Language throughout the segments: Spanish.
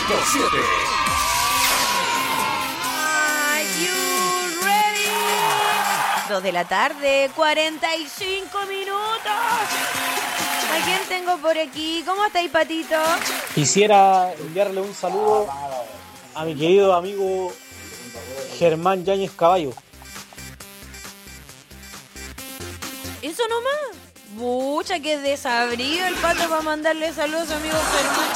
Are you ready? 2 de la tarde, 45 minutos. ¿A quién tengo por aquí? ¿Cómo estáis, Patito? Quisiera enviarle un saludo a mi querido amigo Germán Yáñez Caballo. ¿Eso nomás? Pucha, que desabrido el Pato para mandarle saludos a su amigo Germán.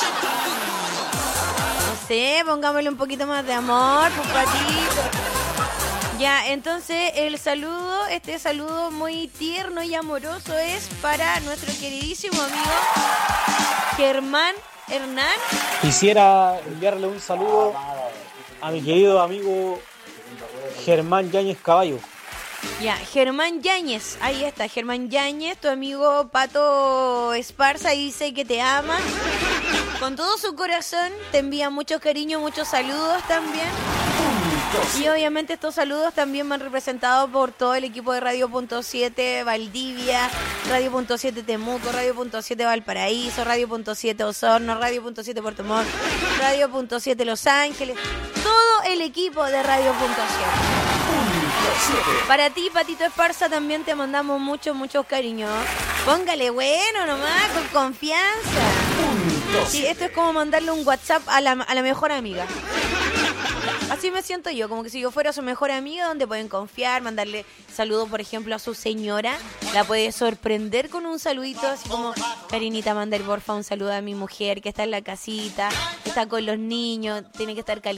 No sé, pongámosle un poquito más de amor, pues, Patito. Ya, entonces el saludo, este saludo muy tierno y amoroso es para nuestro queridísimo amigo Germán Hernán. Quisiera enviarle un saludo a mi querido amigo Germán Yáñez Caballo. Ya, Germán Yáñez, ahí está, Germán Yáñez, tu amigo Pato Esparza dice que te ama. Con todo su corazón te envía muchos cariños, muchos saludos también. Y obviamente estos saludos también me han representado por todo el equipo de Radio Punto 7 Valdivia, Radio Punto 7 Temuco, Radio Punto 7 Valparaíso, Radio Punto 7 Osorno, Radio Punto 7 Puerto Montt, Radio Punto 7 Los Ángeles, todo el equipo de Radio Punto 7. Para ti, Patito Esparza, también te mandamos muchos cariños. Póngale bueno nomás, con confianza. Sí, esto es como mandarle un WhatsApp a la mejor amiga. Así me siento yo, como que si yo fuera su mejor amiga, donde pueden confiar, mandarle saludos, por ejemplo, a su señora. La puede sorprender con un saludito, así como, Karinita, mandar porfa un saludo a mi mujer que está en la casita, que está con los niños, tiene que estar caliente.